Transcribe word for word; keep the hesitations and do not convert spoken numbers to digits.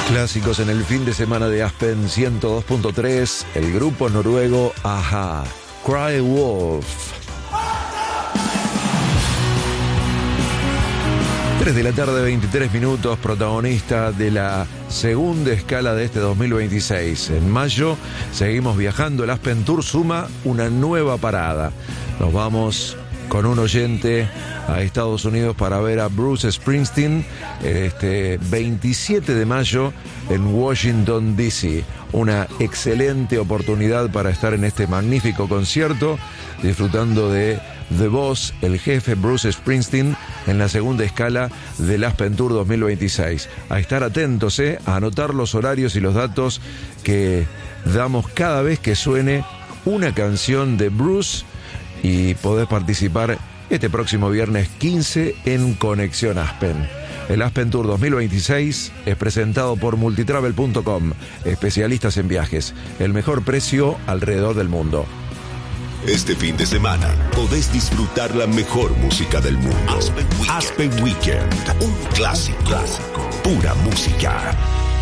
Clásicos en el fin de semana de Aspen ciento dos punto tres, el grupo noruego a-ha, Cry Wolf. tres de la tarde, veintitrés minutos, protagonista de la segunda escala de este dos mil veintiséis. En mayo seguimos viajando, el Aspen Tour suma una nueva parada. Nos vamos con un oyente a Estados Unidos para ver a Bruce Springsteen este veintisiete de mayo en Washington, D C Una excelente oportunidad para estar en este magnífico concierto, disfrutando de The Boss, el jefe Bruce Springsteen, en la segunda escala del Aspen Tour dos mil veintiséis. A estar atentos, eh, a anotar los horarios y los datos que damos cada vez que suene una canción de Bruce, y podés participar este próximo viernes quince en Conexión Aspen. El Aspen Tour dos mil veintiséis es presentado por multitravel punto com, especialistas en viajes, el mejor precio alrededor del mundo. Este fin de semana podés disfrutar la mejor música del mundo. Aspen Weekend, Aspen Weekend, un clásico, clásico, pura música.